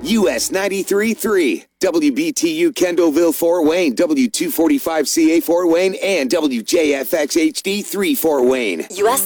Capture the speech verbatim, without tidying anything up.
U S ninety-three point three, W B T U Kendallville Fort Wayne, W two forty-five C A Fort Wayne, and W J F X H D three Fort Wayne. U S